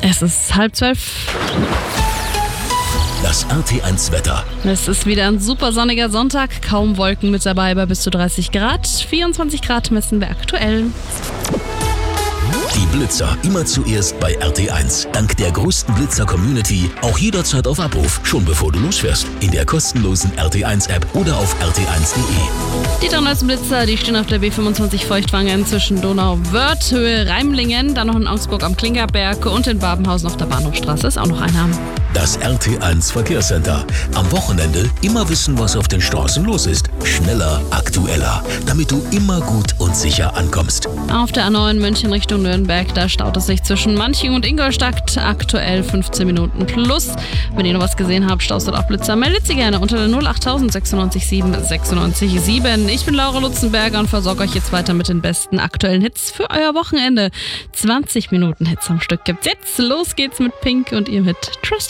Es ist 11:30. Das RT1 Wetter. Es ist wieder ein super sonniger Sonntag, kaum Wolken mit dabei bei bis zu 30 Grad. 24 Grad messen wir aktuell. Die Blitzer immer zuerst bei RT1. Dank der größten Blitzer-Community auch jederzeit auf Abruf, schon bevor du losfährst. In der kostenlosen RT1-App oder auf rt1.de. Die 3 neuesten Blitzer, die stehen auf der B25 Feuchtwangen zwischen Donau-Wörth, Höhe Reimlingen, dann noch in Augsburg am Klinkerberg und in Babenhausen auf der Bahnhofstraße ist auch noch einer. Das RT1 Verkehrscenter. Am Wochenende immer wissen, was auf den Straßen los ist. Schneller, aktueller, damit du immer gut und sicher ankommst. Auf der A9 München Richtung Nürnberg, da staut es sich zwischen Manching und Ingolstadt, aktuell 15 Minuten plus. Wenn ihr noch was gesehen habt, staust dort auch Blitzer, meldet sie gerne unter der 08000 96 7 96 7. Ich bin Laura Lutzenberger und versorge euch jetzt weiter mit den besten aktuellen Hits für euer Wochenende. 20 Minuten Hits am Stück gibt's jetzt. Los geht's mit Pink und ihr mit Trust